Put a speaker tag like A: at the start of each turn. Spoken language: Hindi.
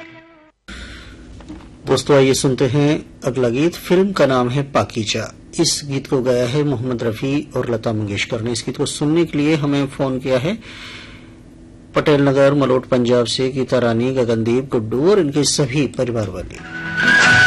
A: दोस्तों आइए सुनते हैं अगला गीत। फिल्म का नाम है पाकीजा। इस गीत को गाया है मोहम्मद रफी और लता मंगेशकर ने। इस गीत को सुनने के लिए हमें फोन किया है पटेल नगर मलोट पंजाब से गीता रानी, गगनदीप, गुड्डू और इनके सभी परिवार वाले।